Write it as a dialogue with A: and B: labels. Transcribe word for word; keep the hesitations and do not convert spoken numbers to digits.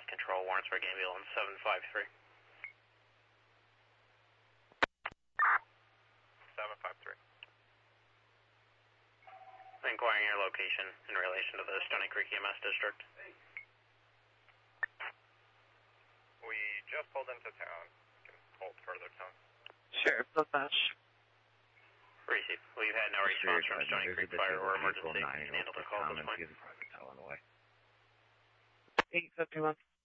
A: Control, Warrensburg Ambulance seven five three.
B: seven five three.
A: Inquiring your location in relation to the Stony Creek E M S district.
B: We just pulled into town. We can hold further town.
C: Sheriff, dispatch.
A: Receive. We've had no response from Stony Creek Fire or emergency. Handle the call at this point.
C: eight fifty-one.